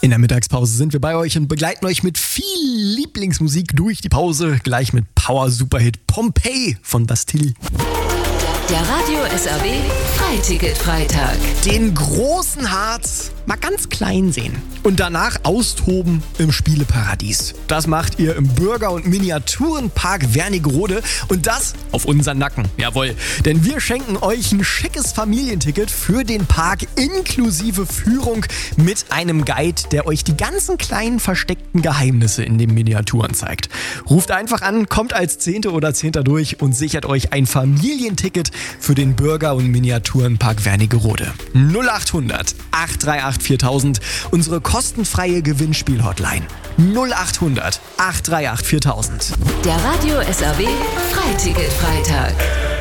In der Mittagspause sind wir bei euch und begleiten euch mit viel Lieblingsmusik durch die Pause. Gleich mit Power-Superhit Pompeii von Bastille. Der Radio SRW Freiticket-Freitag. Den großen Harz mal ganz klein sehen und danach austoben im Spieleparadies. Das macht ihr im Bürger- und Miniaturenpark Wernigerode und das auf unseren Nacken. Jawohl, denn wir schenken euch ein schickes Familienticket für den Park inklusive Führung mit einem Guide, der euch die ganzen kleinen versteckten Geheimnisse in den Miniaturen zeigt. Ruft einfach an, kommt als Zehnte oder Zehnter durch und sichert euch ein Familienticket für den Bürger- und Miniaturenpark Wernigerode. 0800 838 4000, unsere kostenfreie Gewinnspiel-Hotline. 0800 838 4000. Der Radio SRW Freiticket-Freitag.